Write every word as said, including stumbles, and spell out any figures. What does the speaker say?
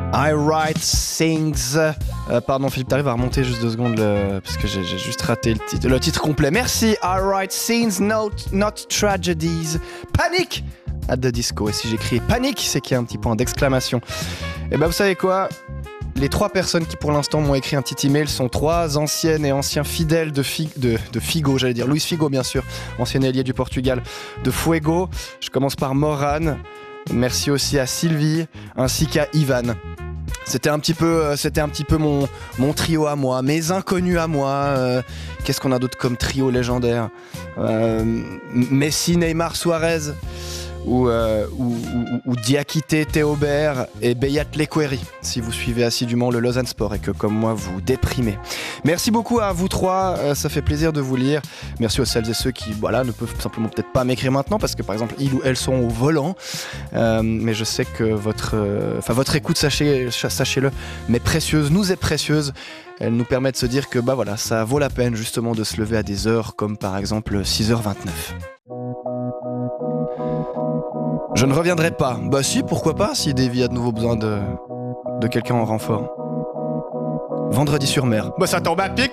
I write things. Euh, pardon Philippe, t'arrives à remonter juste deux secondes le... parce que j'ai, j'ai juste raté le titre, le titre complet. Merci. I write things, not, not tragedies. Panic at the disco. Et si j'écris panique, c'est qu'il y a un petit point d'exclamation. Et ben vous savez quoi ? Les trois personnes qui pour l'instant m'ont écrit un petit email sont trois anciennes et anciens fidèles de, Fig- de, de Figo, j'allais dire Luis Figo bien sûr, ancien ailier du Portugal, de Fuego. Je commence par Morane. Merci aussi à Sylvie ainsi qu'à Ivan. C'était un petit peu, c'était un petit peu mon, mon trio à moi, mes inconnus à moi. Euh, qu'est-ce qu'on a d'autre comme trio légendaire ? euh, Messi, Neymar, Suarez. Ou, euh, ou, ou, ou Diakité, Théobert et Beyat Lequeri, si vous suivez assidûment le Lausanne Sport et que comme moi vous déprimez. Merci beaucoup à vous trois, euh, ça fait plaisir de vous lire. Merci aux celles et ceux qui voilà, ne peuvent simplement peut-être pas m'écrire maintenant parce que par exemple ils ou elles sont au volant, euh, mais je sais que votre, euh, votre écoute, sachez, sachez-le, m'est précieuse, nous est précieuse. Elle nous permet de se dire que bah voilà, ça vaut la peine justement de se lever à des heures comme par exemple six heures vingt-neuf. Je ne reviendrai pas. Bah si, pourquoi pas, si Davy a de nouveau besoin de, de quelqu'un en renfort. Vendredi sur mer. Bah ça tombe à pic.